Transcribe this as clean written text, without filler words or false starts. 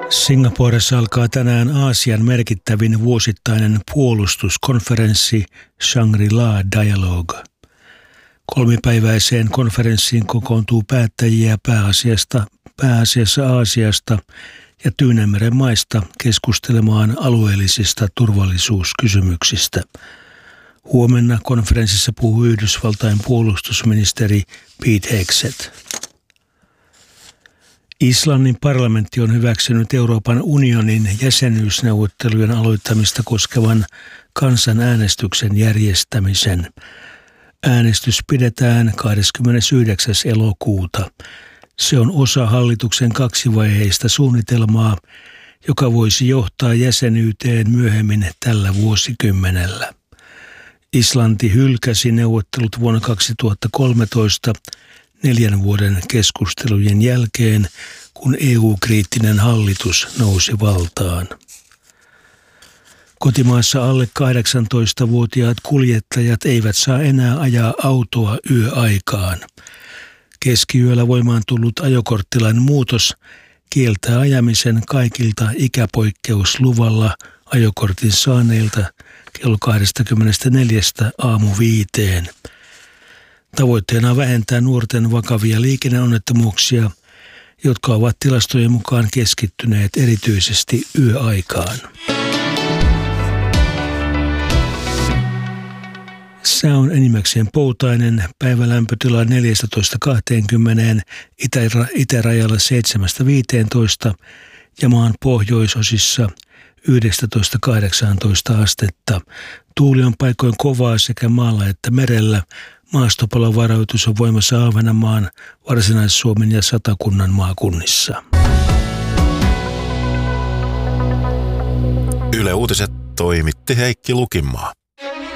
Singaporessa alkaa tänään Aasian merkittävin vuosittainen puolustuskonferenssi Shangri-La Dialogue. Kolmipäiväiseen konferenssiin kokoontuu päättäjiä pääasiassa Aasiasta ja Tyynenmeren maista keskustelemaan alueellisista turvallisuuskysymyksistä. Huomenna konferenssissa puhuu Yhdysvaltain puolustusministeri Pete Hegseth. Islannin parlamentti on hyväksynyt Euroopan unionin jäsenyysneuvottelujen aloittamista koskevan kansanäänestyksen järjestämisen. Äänestys pidetään 29. elokuuta. Se on osa hallituksen kaksivaiheista suunnitelmaa, joka voisi johtaa jäsenyyteen myöhemmin tällä vuosikymmenellä. Islanti hylkäsi neuvottelut vuonna 2013 4 vuoden keskustelujen jälkeen, kun EU-kriittinen hallitus nousi valtaan. Kotimaassa alle 18-vuotiaat kuljettajat eivät saa enää ajaa autoa yöaikaan. Keskiyöllä voimaan tullut ajokorttilain muutos kieltää ajamisen kaikilta ikäpoikkeusluvalla ajokortin saaneilta kello 24 aamu 5. Tavoitteena on vähentää nuorten vakavia liikenneonnettomuuksia, jotka ovat tilastojen mukaan keskittyneet erityisesti yöaikaan. Sää on enimmäkseen poutainen, päivälämpötila 14-20, itärajalla 7-15 ja maan pohjoisosissa 11-18 astetta. Tuuli on paikoin kovaa sekä maalla että merellä. Maastopalovaroitus on voimassa Ahvenanmaan, Varsinais-Suomen ja Satakunnan maakunnissa. Yle Uutiset toimitti Heikki Lukinmaa.